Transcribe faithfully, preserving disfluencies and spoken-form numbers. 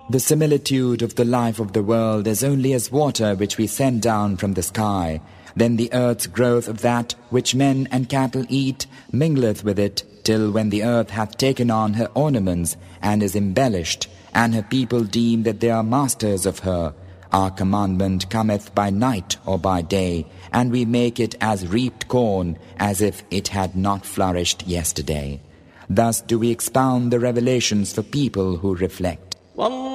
The similitude of the life of the world is only as water which we send down from the sky. Then the earth's growth of that which men and cattle eat mingleth with it, till when the earth hath taken on her ornaments and is embellished, and her people deem that they are masters of her. Our commandment cometh by night or by day, and we make it as reaped corn, as if it had not flourished yesterday. Thus do we expound the revelations for people who reflect. والله